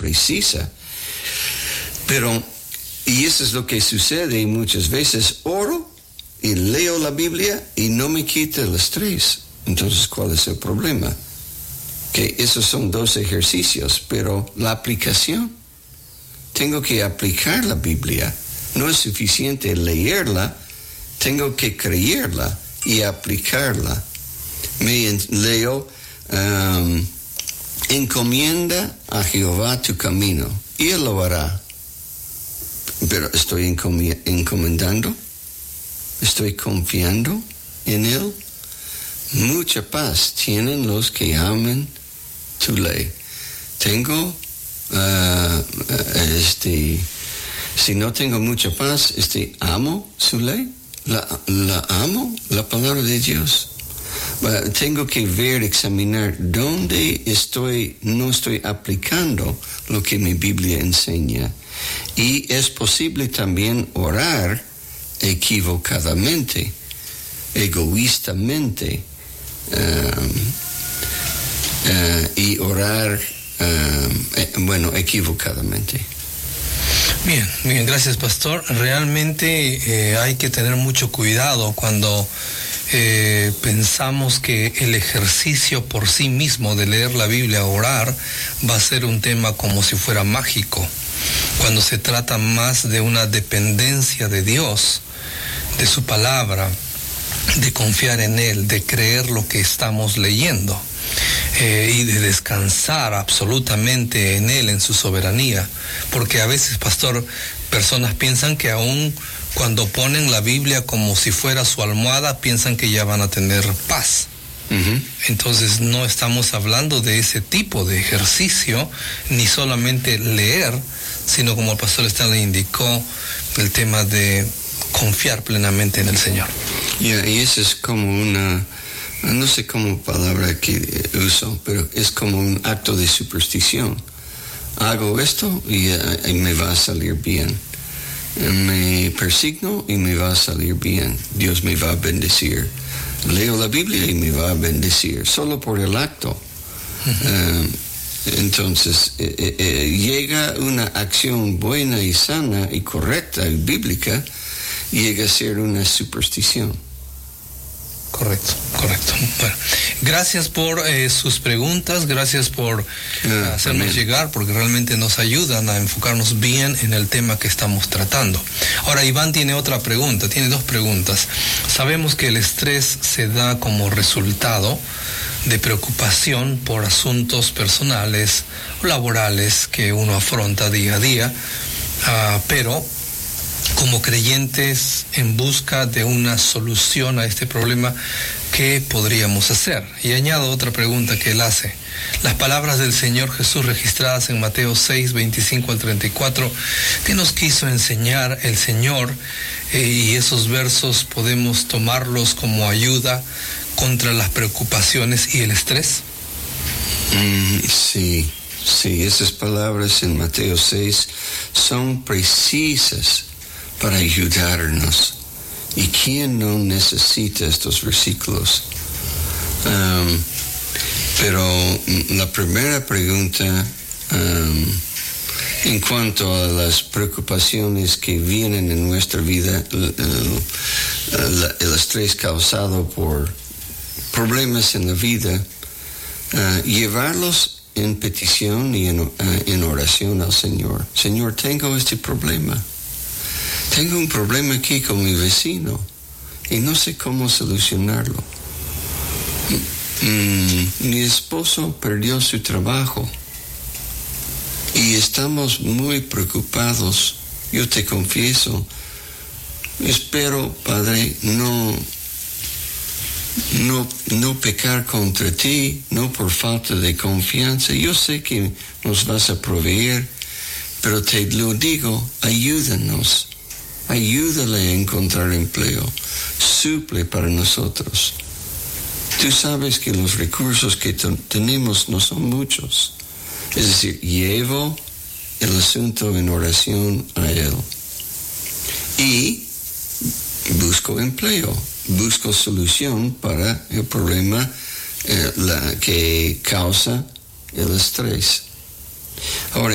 precisa. Pero, y eso es lo que sucede muchas veces, oro y leo la Biblia y no me quita el estrés. Entonces, ¿cuál es el problema? Que esos son 2 ejercicios, pero la aplicación, tengo que aplicar la Biblia. No es suficiente leerla, tengo que creerla y aplicarla. Leo, encomienda a Jehová tu camino y Él lo hará. Pero estoy encomendando, estoy confiando en Él. Mucha paz tienen los que aman tu ley. Si no tengo mucha paz, amo su ley, la amo, la palabra de Dios. Tengo que examinar dónde no estoy aplicando lo que mi Biblia enseña. Y es posible también orar equivocadamente, egoístamente, y orar, equivocadamente. Bien, gracias, pastor. Realmente hay que tener mucho cuidado cuando pensamos que el ejercicio por sí mismo de leer la Biblia, orar, va a ser un tema como si fuera mágico. Cuando se trata más de una dependencia de Dios, de su palabra, de confiar en Él, de creer lo que estamos leyendo. Y de descansar absolutamente en Él, en su soberanía. Porque a veces, pastor, personas piensan que aún cuando ponen la Biblia como si fuera su almohada, piensan que ya van a tener paz. Uh-huh. Entonces no estamos hablando de ese tipo de ejercicio, ni solamente leer, sino como el pastor Stanley indicó, el tema de confiar plenamente en el Señor. Y eso es como no sé cómo palabra que uso, pero es como un acto de superstición. Hago esto y me va a salir bien. Me persigno y me va a salir bien. Dios me va a bendecir. Leo la Biblia y me va a bendecir, solo por el acto. Uh-huh. Entonces, llega una acción buena y sana y correcta y bíblica, llega a ser una superstición. Correcto. Bueno, gracias por sus preguntas, gracias por hacernos llegar, porque realmente nos ayudan a enfocarnos bien en el tema que estamos tratando. Ahora, Iván tiene otra pregunta, tiene 2 preguntas. Sabemos que el estrés se da como resultado de preocupación por asuntos personales o laborales que uno afronta día a día, pero como creyentes en busca de una solución a este problema, ¿qué podríamos hacer? Y añado otra pregunta que él hace. Las palabras del Señor Jesús registradas en Mateo 6, 25 al 34, ¿qué nos quiso enseñar el Señor? Y esos versos podemos tomarlos como ayuda contra las preocupaciones y el estrés. Sí, esas palabras en Mateo 6 son precisas para ayudarnos. ¿Y quién no necesita estos versículos? Pero la primera pregunta, en cuanto a las preocupaciones que vienen en nuestra vida, el estrés causado por problemas en la vida, llevarlos en petición y en oración al Señor. Señor, tengo este problema. Tengo un problema aquí con mi vecino y no sé cómo solucionarlo. Mi esposo perdió su trabajo y estamos muy preocupados. Yo te confieso, espero, Padre, no pecar contra ti, no por falta de confianza. Yo sé que nos vas a proveer, pero te lo digo, ayúdanos. Ayúdale a encontrar empleo. Suple para nosotros. Tú sabes que los recursos que tenemos no son muchos. Es decir, llevo el asunto en oración a Él. Y busco empleo. Busco solución para el problema que causa el estrés. Ahora,